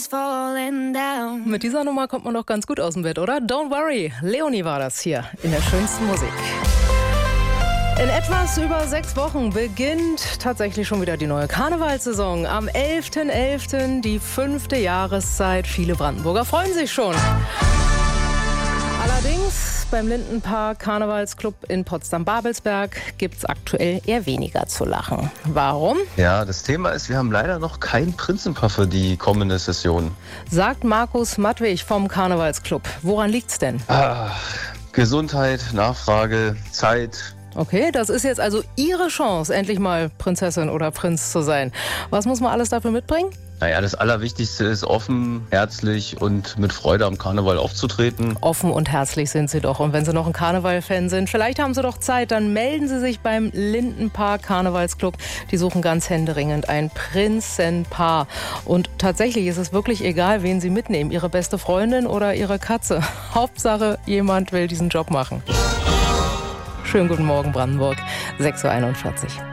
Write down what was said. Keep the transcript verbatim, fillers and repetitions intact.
Mit dieser Nummer kommt man doch ganz gut aus dem Bett, oder? Don't worry, Leonie war das hier in der schönsten Musik. In etwas über sechs Wochen beginnt tatsächlich schon wieder die neue Karnevalssaison. Am elften elften die fünfte Jahreszeit. Viele Brandenburger freuen sich schon. Allerdings beim Lindenpark Karnevalsclub in Potsdam-Babelsberg gibt es aktuell eher weniger zu lachen. Warum? Ja, das Thema ist, wir haben leider noch kein Prinzenpaar für die kommende Session. Sagt Markus Mattwig vom Karnevalsclub. Woran liegt's denn? Ah, Gesundheit, Nachfrage, Zeit. Okay, das ist jetzt also Ihre Chance, endlich mal Prinzessin oder Prinz zu sein. Was muss man alles dafür mitbringen? Naja, das Allerwichtigste ist, offen, herzlich und mit Freude am Karneval aufzutreten. Offen und herzlich sind Sie doch. Und wenn Sie noch ein Karneval-Fan sind, vielleicht haben Sie doch Zeit, dann melden Sie sich beim Lindenpark Karnevalsclub. Die suchen ganz händeringend ein Prinzenpaar. Und tatsächlich ist es wirklich egal, wen Sie mitnehmen. Ihre beste Freundin oder Ihre Katze. Hauptsache, jemand will diesen Job machen. Schönen guten Morgen, Brandenburg. sechs Uhr einundvierzig.